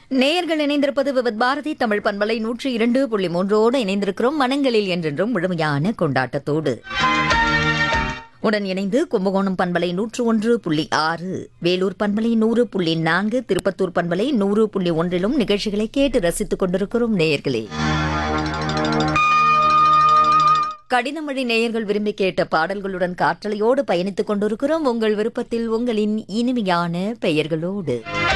நேயர்கள் இணைந்திருப்பது விவித் பாரதி தமிழ் பண்பலை 102.3 இணைந்திருக்கிறோம். மனங்களில் என்றென்றும் முழுமையான கொண்டாட்டத்தோடு உடன் இணைந்து கும்பகோணம் பண்பலை 101.6, வேலூர் பண்பலை 100.4, திருப்பத்தூர் பண்பலை 100.1 நிகழ்ச்சிகளை கேட்டு ரசித்துக் கொண்டிருக்கிறோம். நேயர்களே, கடிதம் வழி நேயர்கள் விரும்பி கேட்ட பாடல்களுடன் காற்றலையோடு பயணித்துக் கொண்டிருக்கிறோம். உங்கள் விருப்பத்தில் உங்களின் இனிமையான பெயர்களோடு